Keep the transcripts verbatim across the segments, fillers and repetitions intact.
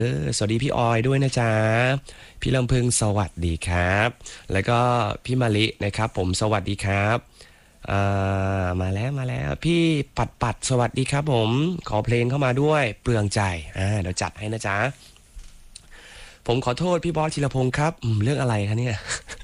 เออสวัสดีพี่ออยด้วยนะจ๊ะพี่ลำพึงสวัสดีครับแล้วก็พี่มาลินะครับผมสวัสดีครับอ่ามาแล้วมาแล้วพี่ปัดปัดสวัสดีครับผมขอเพลงเข้ามาด้วยเปลืองใจอ่าเดี๋ยวจัดให้นะจ๊ะผมขอโทษพี่บอสธีรพงศ์ครับอืมเรื่องอะไรคะเนี่ย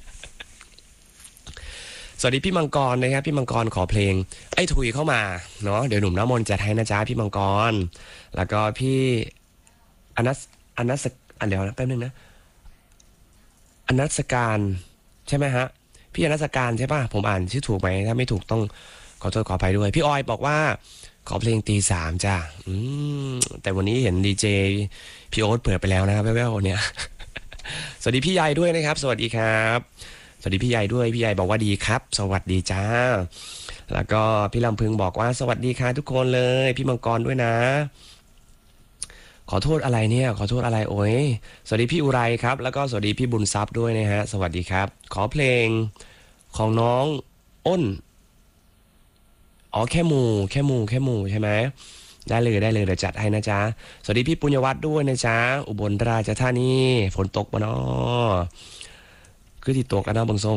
สวัสดีพี่มังกรนะครับพี่มังกรขอเพลงไอ้ถุยเข้ามาเนาะเดี๋ยวหนุ่มน้ำมนต์จัดให้นะจ๊ะพี่มังกรแล้วก็พี่อนัสอนัสอันเดี๋ยวนะแป๊บนึงนะ อนัสการใช่ไหมฮะพี่อนัสการใช่ป่ะผมอ่านชื่อถูกไหมถ้าไม่ถูกต้องขอโทษขออภัยด้วยพี่ออยบอกว่าขอเพลงตีสามจ้ะอืมแต่วันนี้เห็นดีเจพี่โอ๊ตเปิดไปแล้วนะครับแว่วๆเนี่ยสวัสดีพี่ใหญ่ด้วยนะครับสวัสดีครับสวัสดีพี่ใหญ่ด้วยพี่ใหญ่บอกว่าดีครับสวัสดีจ้าแล้วก็พี่ลำพึงบอกว่าสวัสดีค่ะทุกคนเลยพี่มังกรด้วยนะ ขอโทษอะไรเนี่ยขอโทษอะไรโอ้ยสวัสดีพี่อุไรครับแล้วก็สวัสดีพี่บุญทรัพย์ด้วยนะฮะสวัสดีครับขอเพลงของน้องอ้นอ๋อแค่หมูแค่หมูแค่หมูใช่ไหมได้เลยได้เลยเดี๋ยวจัดให้นะจ๊ะสวัสดีพี่ปุญญวัฒน์ด้วยนะจ๊ะอุบลราชธานีฝนตกปะเนาะคือที่ตกแล้วนะบางทรง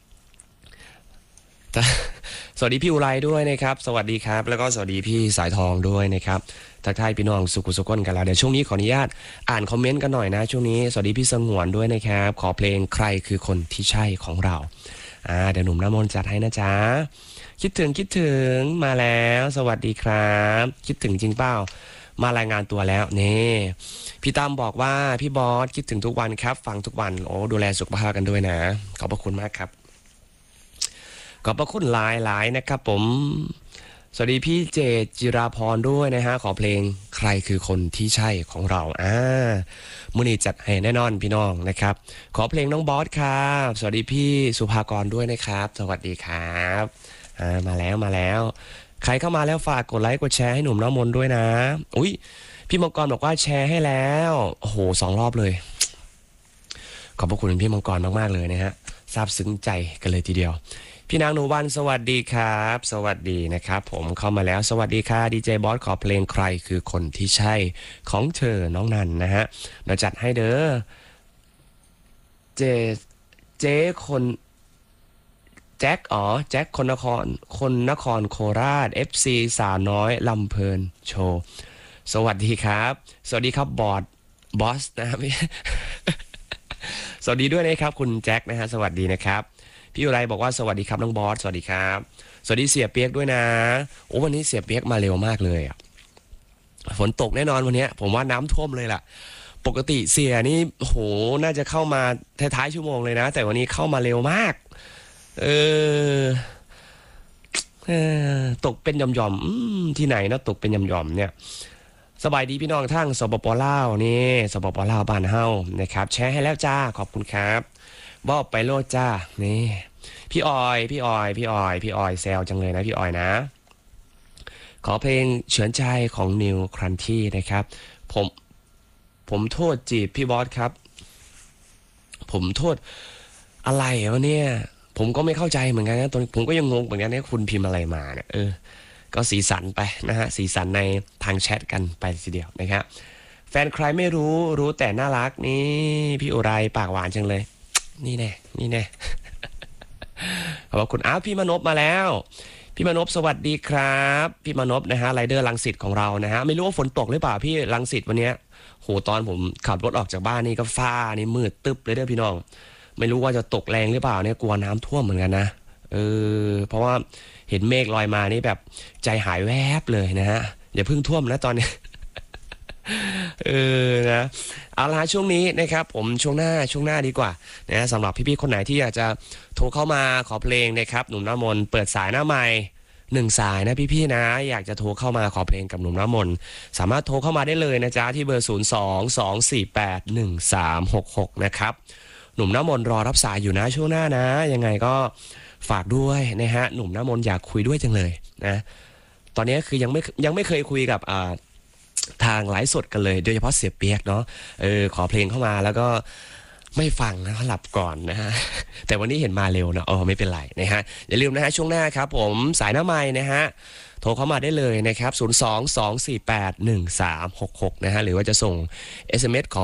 สวัสดีพี่อุไรด้วยนะครับสวัสดีครับแล้วก็สวัสดีพี่สายทองด้วยนะครับทักทายพี่น้องสุขุสุขคนกันแล้วเดี๋ยวช่วงนี้ขออนุญาตอ่านคอมเมนต์กันหน่อยนะช่วงนี้สวัสดีพี่สงวนด้วยนะครับขอเพลงใครคือคนที่ใช่ของเราอ่าเดี๋ยวหนุ่มน้ำมนต์จัดให้นะจ๊ะคิดถึงคิดถึงมาแล้วสวัสดีครับคิดถึงจริงเปล่ามารายงานตัวแล้วนี่พี่ตั้มบอกว่าพี่บอสคิดถึงทุกวันครับฟังทุกวันโอ้ดูแลสุขภาพกันด้วยนะขอบพระคุณมากครับ ขอบพระคุณหลายหลายนะครับผมสวัสดีพี่เจตจิราพรด้วยนะฮะขอเพลงใครคือคนที่ใช่ของเราอ่ามื้อนี้จัดให้แน่นอนพี่น้องนะครับขอเพลงน้องบอสครับสวัสดีพี่สุภากรด้วยนะครับสวัสดีครับอ่ามาแล้วมาแล้วใครเข้ามาแล้วฝากกดไลค์กดแชร์ให้หนุ่มน้องมนต์ด้วยนะอุ้ยพี่มังกรบอกว่าแชร์ให้แล้วโอ้โหสองรอบเลยขอบพระคุณพี่มังกรมากๆเลยนะฮะซาบซึ้งใจกันเลยทีเดียว พี่นางหนูวันสวัสดีครับสวัสดีนะครับผมเข้ามาแล้วสวัสดีค่ะดีเจบอสขอเพลงใครคือคนที่ใช่ของเธอน้องนันนะฮะเราจัดให้เด้อเจเจ๊คนแจ็คอ๋อแจ็คคนนครคนนครโคราช เอฟ ซี สาวน้อยลำเพลินโชว์สวัสดีครับสวัสดีครับบอสบอสนะครับสวัสดีด้วยนะครับคุณแจ็คนะฮะสวัสดีนะครับ พี่อุไรบอกว่าสวัสดีครับน้องบอสสวัสดีครับสวัสดีเสียเปียกด้วยนะโอ้วันนี้เสียเปียกมาเร็วมากเลยอ่ะฝนตกแน่นอนวันนี้ผมว่าน้ำท่วมเลยล่ะปกติเสียนี่โหน่าจะเข้ามาท้ายๆชั่วโมงเลยนะแต่วันนี้เข้ามาเร็วมากเออเออตกเป็นหย่อมๆอมที่ไหนนะตกเป็นหย่อมๆเนี่ยสบายดีพี่น้องทั้งสปปลาวนี่สปปลาวบ้านเฮานะครับแชร์ให้แล้วจ้าขอบคุณครับบอกไปโลดจ้านี่ พี่ออยพี่ออยพี่ออยพี่ออยแซวจังเลยนะพี่ออยนะขอเพลงเฉือนใจของนิวครันที่นะครับผมผมโทษจีบพี่บอสครับผมโทษอะไรวะเนี่ยผมก็ไม่เข้าใจเหมือนกันนะตอนผมก็ยังงงเหมือนกันนะคุณพิมพ์อะไรมาเนี่ยเออก็สีสันไปนะฮะสีสันในทางแชทกันไปทีเดียวนะครับแฟนใครไม่รู้รู้แต่น่ารักนี่พี่อุไรปากหวานจังเลยนี่แน่นี่แน่ ขอบคุณอ้าวพี่มนพมาแล้วพี่มนพสวัสดีครับพี่มนพนะฮะไรเดอร์รังสิตของเรานะฮะไม่รู้ว่าฝนตกหรือเปล่าพี่รังสิตวันเนี้ยโหตอนผมขับรถออกจากบ้านนี่ก็ฟ้านี่มืดตึ๊บเลยเด้อพี่น้องไม่รู้ว่าจะตกแรงหรือเปล่าเนี่ยกลัวน้ำท่วมเหมือนกันนะเออเพราะว่าเห็นเมฆลอยมานี่แบบใจหายแวบเลยนะฮะอย่าเพิ่งท่วมนะตอนนี้เออนะเอาละช่วงนี้นะครับผมช่วงหน้าช่วงหน้าดีกว่านะสำหรับพี่ๆคนไหนที่อยากจะโทรเข้ามาขอเพลงนะครับหนุ่มน้ำมนต์เปิดสายหน้าไมค์หนึ่งสายนะพี่ๆนะอยากจะโทรเข้ามาขอเพลงกับหนุ่มน้ำมนต์สามารถโทรเข้ามาได้เลยนะจ๊ะที่เบอร์ศูนย์ สอง สอง สี่ แปด หนึ่ง สาม หก หกนะครับหนุ่มน้ำมนต์รอรับสายอยู่นะช่วงหน้านะยังไงก็ฝากด้วยนะฮะหนุ่มน้ำมนต์อยากคุยด้วยจังเลยนะตอนนี้คือยังไม่ยังไม่เคยคุยกับอ่าทางไลฟ์สดกันเลยโดยเฉพาะเสียเปียกเนาะเออขอเพลงเข้ามาแล้วก็ไม่ฟังนะเขาหลับก่อนนะฮะ แต่วันนี้เห็นมาเร็วนะอ๋อไม่เป็นไรนะฮะอย่าลืมนะฮะช่วงหน้าครับผมสายหน้าไม้นะฮะโทรเข้ามาได้เลยนะครับศูนย์ สอง สอง สี่ แปด หนึ่ง สาม หก หกนะฮะหรือว่าจะส่ง เอส เอ็ม เอส ของ